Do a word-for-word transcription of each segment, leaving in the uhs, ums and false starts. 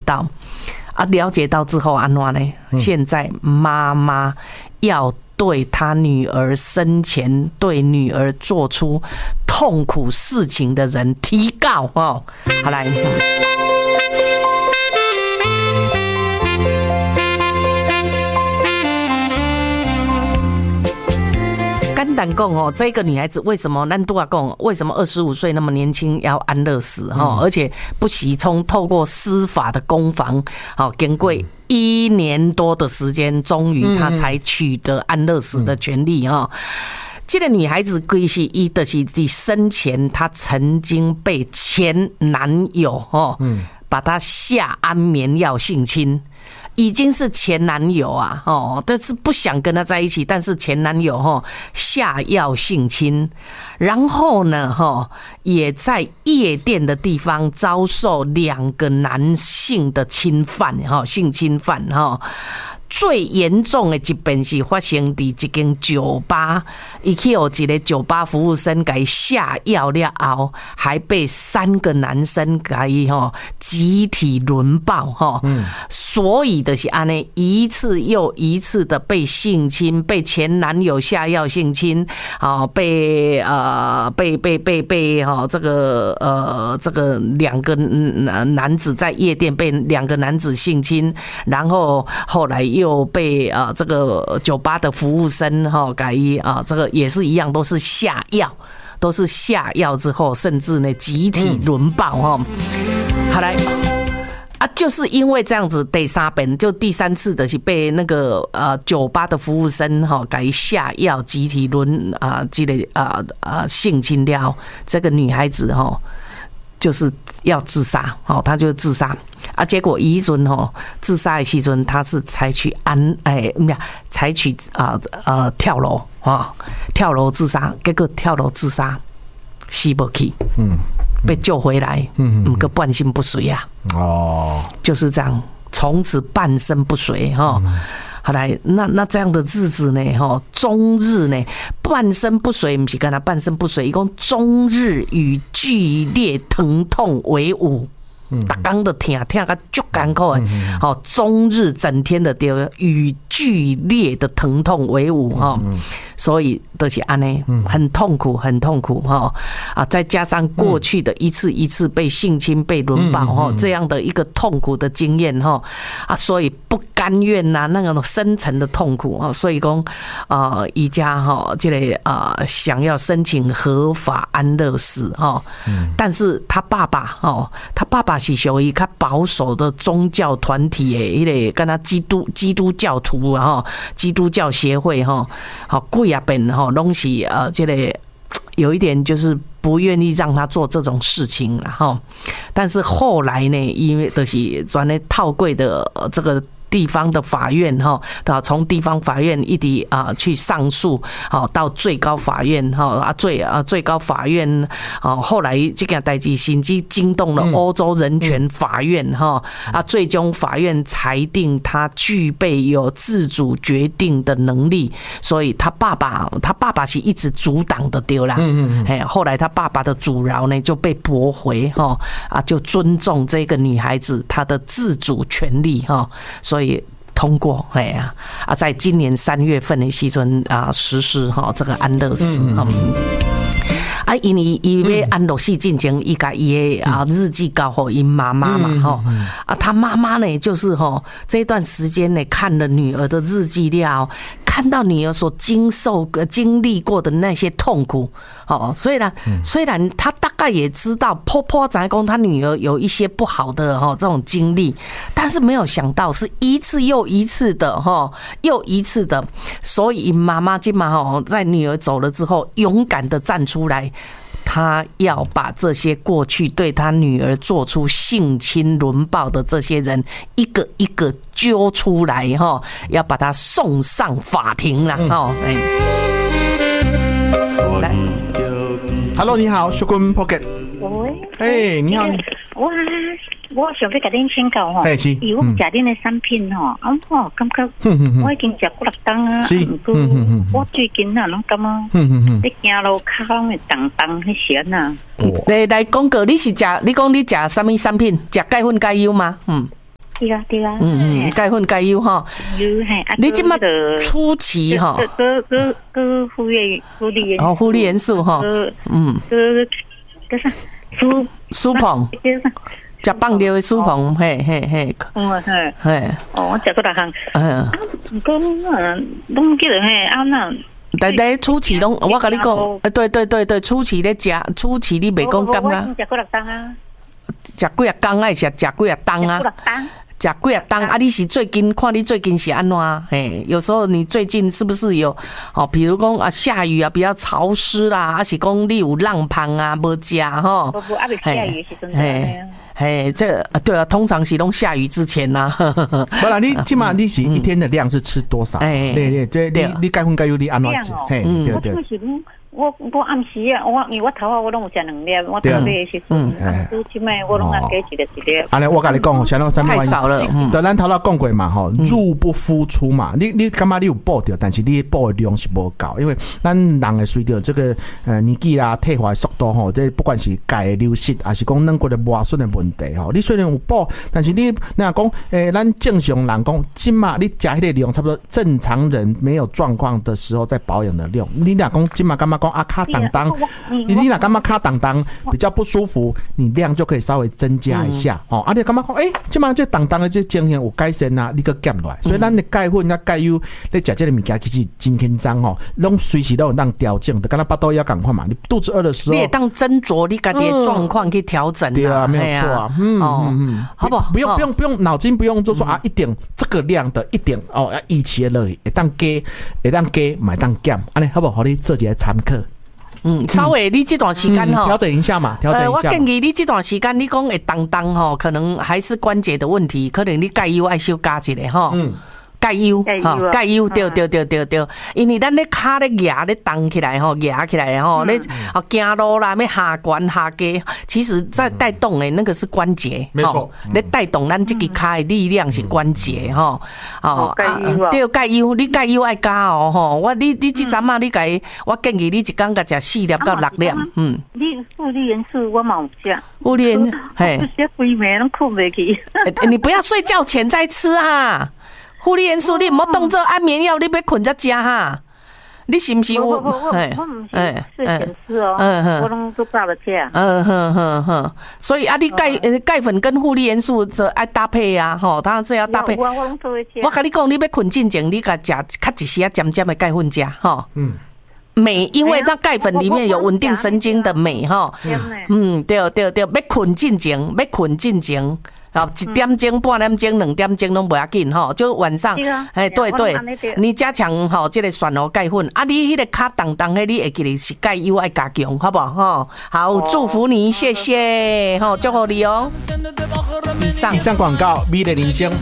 到啊，了解到之后安怎呢？现在妈妈要对他女儿生前对女儿做出痛苦事情的人提告哦。好来。简单讲哦，这个女孩子为什么咱都要讲，为什么二十五岁那么年轻要安乐死哈、嗯？而且不惜从透过司法的攻防，好经过一年多的时间，终于她才取得安乐死的权利哈。这个女孩子归是伊的是在生前，她曾经被前男友哦，把她下安眠药性侵。已经是前男友啊，哦，但是不想跟他在一起，但是前男友哈下药性侵，然后呢哈也在夜店的地方遭受两个男性的侵犯哈性侵犯哈。最严重的疾病是发生在一间酒吧，伊去有一个酒吧服务生给下药了后，还被三个男生给吼集体轮暴哈，嗯，所以的是安尼一次又一次的被性侵，被前男友下药性侵，啊，被呃被被被被哈这个呃这个两个男子在夜店被两个男子性侵，然后后来又被啊、呃、这个酒吧的服务生哈改啊这个也是一样，都是下药，都是下药之后，甚至呢集体轮暴哈。好来啊，就是因为这样子，第三遍就第三次的是被那个呃酒吧的服务生哈改下药集体轮啊这个啊啊性侵了这个女孩子哈。就是要自杀，哦，他就自杀啊。结果伊阵吼自杀的时阵，他是采取安哎，没有采取啊呃跳楼啊、哦，跳楼自杀。结果跳楼自杀死不去，嗯，被救回来，嗯，不过半身不遂啊。哦，就是这样，从此半身不遂哈。哦嗯好来，那那这样的日子呢？哈，终日呢，半身不遂，不是跟他半身不遂，一共终日与剧烈疼痛为伍。大刚的疼疼个足艰苦的，好，终日整天的丢与剧烈的疼痛为伍哈，所以都是安尼，很痛苦，很痛苦哈啊！再加上过去的一次一次被性侵、被轮暴哈这样的一个痛苦的经验哈啊，所以不甘愿呐，那种深层的痛苦啊，所以讲啊，宜家哈这个啊想要申请合法安乐死哈，但是他爸爸哦，他爸爸。是属于较保守的宗教团体诶，迄个跟他基督基督教徒啊，基督教协会哈，好贵啊本哈东西呃，这个有一点就是不愿意让他做这种事情了哈。但是后来呢，因为就是转来套柜的这个。地方的法院哈，从地方法院一直啊去上诉，好到最高法院哈啊最啊最高法院啊，后来这个代志甚至惊动了欧洲人权法院哈啊，最终法院裁定他具备有自主决定的能力，所以他爸爸他爸爸是一直阻挡的丢啦，嗯嗯哎，后来他爸爸的阻挠呢就被驳回哈啊，就尊重这个女孩子她的自主权利哈，所以。所以通过，哎呀啊，在今年三月份的时阵啊实施哈这个安乐死，嗯，啊，因为因为安乐死进前，伊甲伊的啊日记交给伊妈妈嘛，哈啊，他妈妈呢就是哈这段时间呢看了女儿的日记了，看到女儿所经受经历过的那些痛苦，哦，虽然虽然他大概也知道婆婆在讲他女儿有一些不好的哈这种经历，但是没有想到是一次又一次的哈又一次的，所以妈妈今嘛哈在女儿走了之后，勇敢的站出来。他要把这些过去对他女儿做出性侵轮暴的这些人一个一个揪出来哈，要把他送上法庭了哈。 来 ，Hello， 你好 ，Sugar Pocket。 喂。 哎，你好。 哇，我想要甲恁请教吼，以我食恁的产品吼，啊吼，感觉我已经食过六档啊，不过我最近啊，拢感觉，你行路脚会动动迄些呐。 来来，广告，你是食，你讲你食什么产品？食钙粉钙油吗？嗯。 对啊对啊， 嗯嗯，钙粉钙优哈，你即马初期哈， 个个个护理护理元哦护理元素哈，嗯， 个个啥苏苏鹏，食放尿的苏鹏，嘿嘿嘿， 哦嘿， 嘿， 哦我食过大项， 嗯， 唔过嗯，拢记得嘿，啊那。 在在初期拢，我甲你讲，诶，对对对对，初期咧食，初期你袂讲感觉。 食几日当啊？ 食几日工爱食食几日当啊？食几日当啊？你是最近看你最近是安怎？嘿，有时候你最近是不是有哦？比如讲啊，下雨啊，比较潮湿啦，还是讲你有浪胖啊，无食吼？ 不不，啊，未下雨时阵嘿。 嘿，这对啊，通常是拢下雨之前呐。 不然你起码你是一天的量是吃多少？哎，对对，这你你钙粉钙油你安怎吃？嘿，对对。 我我暗时啊，我因为我头啊，我拢有食两粒，我头尾的时阵，拄即摆我拢啊加一粒一粒。 安尼，我甲你讲，像咱太少了。 对，咱头头讲过嘛，吼，入不敷出嘛。你你感觉你有补掉，但是你补的量是无够，因为咱人会随着这个呃年纪啦、退化的速度吼，这不管是钙的流失，还是讲软骨的磨损的问题吼，你虽然有补，但是你那讲诶，咱正常人讲，起码你食迄个量，差不多正常人没有状况的时候在保养的量，你若讲起码感觉讲。啊，卡当当，你你若感觉卡当当比较不舒服，你量就可以稍微增加一下哦。啊，你感觉讲，哎，即马这当当的这情形有改善啊，你个减落来。所以咱的钙粉、啊钙油，你食这个物件其实真轻松哦，拢随时都有当调整的，跟咱巴肚要赶快嘛。你肚子饿的时候， 你也当斟酌你家己的状况去调整。 对啊，没有错啊。嗯嗯嗯， 好不好？ 不用不用不用，脑筋不用就说啊，一点这个量的一点哦，要一起落去，会当加，会当加，买当减，安尼好不好？你做一个参考。 嗯，稍微你这段时间哈， 调整一下嘛，调整一下。 我建议你这段时间，你讲会当当吼，可能还是关节的问题，可能你钙油爱小加一下吼。嗯。钙油，哈，钙油，对对对对对，因为咱咧骹咧压咧动起来吼，压起来吼，咧啊走路啦，要下悬下低，其实在带动诶，那个是关节， 没错， 咧带动咱这个骹的力量是关节吼，哦，对，钙油，你钙油爱加哦吼，我你你这阵啊，你家我建议你一工甲食四粒到六粒，嗯。 你护理元素我嘛有食， 护理元素，嘿， 这规暝拢困袂去。 你不要睡觉前再吃啊。护理元素，你唔好当做安眠药，你要困才食哈。你是不是有？ 我我我我唔是睡前吃哦，我拢都早了吃。 嗯哼哼哼，所以啊，你钙钙粉跟护理元素这爱搭配啊，吼，当然这要搭配。 我我拢做会吃。 我跟你讲，你要困进前，你甲食较一些尖尖的钙粉食，吼。嗯。镁，因为那钙粉里面有稳定神经的镁，哈。嗯，对对对，要困进前，要困进前。啊，一点钟、半点钟、两点钟拢不要紧吼，就晚上，哎，对对，你加强吼这个选哦钙粉，啊，你迄个卡当当的，你会记得是钙油爱加强，好不好？哈，好，祝福你，谢谢，吼，祝福你哦。以上以上广告，美的铃声。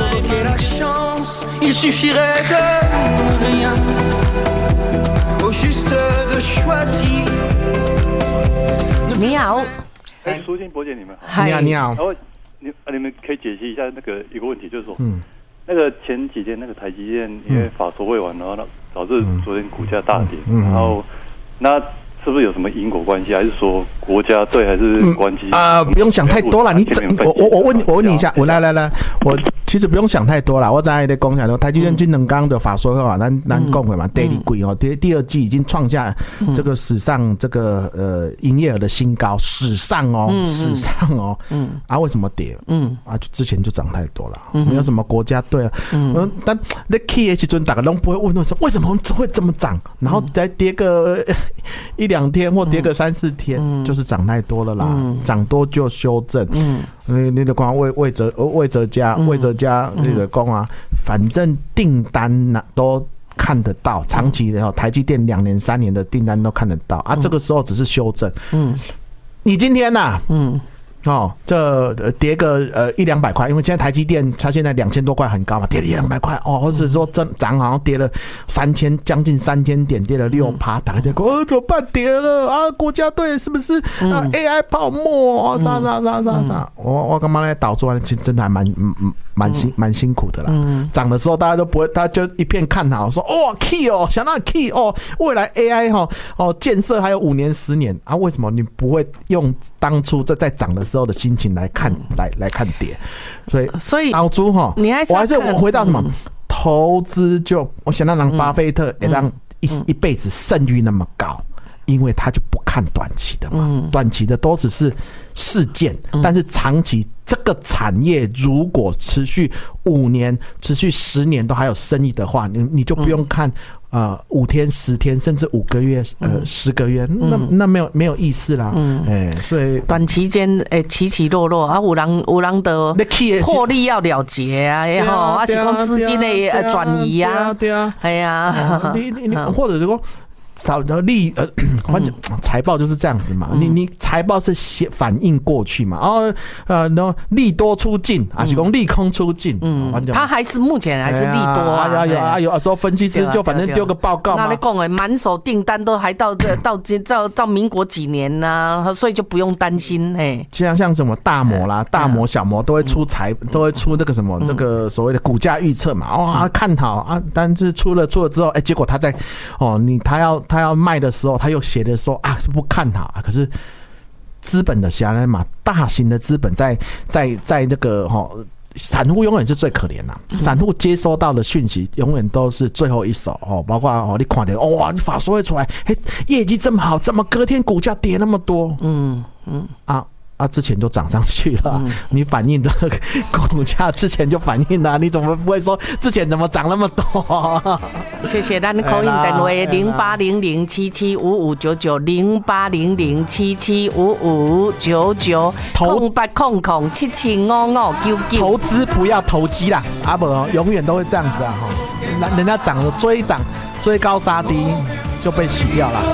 你好， 哎，苏金博姐，你们好，你好，你好。 你你们可以解析一下那个一个问题，就是说，嗯，那个前几天那个台积电因为法说会完，然后导致昨天股价大跌，嗯、然后那是不是有什么因果关系，还是说国家队还是关机？啊、 呃，不用想太多了，你我我我问我问你一下，我来来来，我其实不用想太多了，我在在讲下，台积电今两刚的法说会嘛，咱咱讲的嘛 ，daily 贵哦，第第二季已经创下这个史上这个呃营业额的新高，史上哦，嗯、史上哦，嗯，啊为什么跌？嗯，啊就之前就涨太多了，嗯、没有什么国家队了，嗯，但那 K H 尊大家都不会问为什么为什么会这么涨，然后再跌个一两天或跌个三四天，嗯、就是涨太多了啦，涨、嗯、多就修正，嗯，你你的光魏魏哲魏哲家魏哲家。那个讲啊，反正订单都看得到，长期的台积电两年、三年的订单都看得到啊。这个时候只是修正。嗯，你今天呐、啊，嗯。哦，这跌个呃一两百块，因为现在台积电它现在两千多块很高嘛，跌了一两百块哦，或者说真涨好像跌了三千，将近三千点，跌了六趴，打开电说哦怎么办跌了啊？国家队是不是啊 A I 泡沫啊？啥啥啥啥啥？我我干嘛来导出来？其实真的还蛮蛮辛蛮辛苦的啦。涨的时候大家都不会，大家就一片看好，说哦 key 哦，想到 key 哦，未来 A I 哈哦建设还有五年十年啊？为什么你不会用当初在在涨的时候？ 时候的心情来看，来来看跌。所以， 所以老朱哈， 你还是我还是我回到什么、嗯、投资就，我想让让巴菲特也让一、嗯、一辈子胜率那么高。因为他就不看短期的嘛，嗯、短期的都只是事件，嗯、但是长期这个产业如果持续五年、持续十年都还有生意的话，你你就不用看、嗯、呃五天、十天，甚至五个月、呃、嗯、十个月，那那没有没有意思啦。嗯，哎、欸，所以短期间诶起起落落啊，有人有人的获利要了结啊，也好，啊是讲资金的呃转移啊， 对啊， 哎呀， 你你你或者是说。少的利呃，反正财报就是这样子嘛。嗯、你你财报是先反映过去嘛，然后呃，然后利多出尽，还是讲利空出尽？嗯， 他还是目前还是利多啊。 啊有啊有啊，说分析师就反正丢个报告嘛。 那你讲诶，满手订单都还到到到到民国几年呐、啊，所以就不用担心哎。 像像什么大摩啦、大摩、小摩都会出财，都会出这个什么这个所谓的股价预测嘛。哇，看好啊，但是出了出了之后，哎，结果他在哦，你他要。他要卖的时候，他又写的说啊是不看好啊，可是资本的狭隘嘛，大型的资本在在在这个哈、哦，散户永远是最可怜的，散户接收到的讯息永远都是最后一手哦，包括哦你看到哦哇，你法说会出来，嘿，业绩这么好，怎么隔天股价跌那么多？嗯嗯啊。啊，之前就涨上去了，嗯、你反映的股价之前就反映了，你怎么不会说之前怎么涨那么多？ 谢谢，咱口音电话零八零零七七五五九九零八零零七七五五九九空八空空七七五五九九。 投资不要投机啦，啊不，永远都会这样子啊哈，人家涨了追涨追高杀低就被洗掉了。